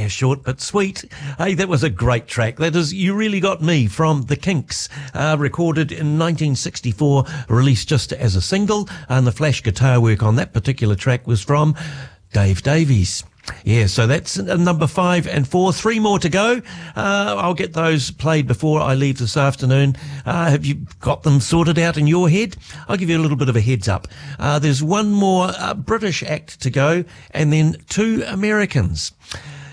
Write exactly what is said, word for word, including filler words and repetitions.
Yeah, short but sweet. Hey, that was a great track. That is You Really Got Me from The Kinks, uh, recorded in nineteen sixty-four, released just as a single, and the flash guitar work on that particular track was from Dave Davies. Yeah, so that's number five and four. Three more to go. Uh, I'll get those played before I leave this afternoon. Uh, have you got them sorted out in your head? I'll give you a little bit of a heads up. Uh, there's one more uh, British act to go, and then two Americans.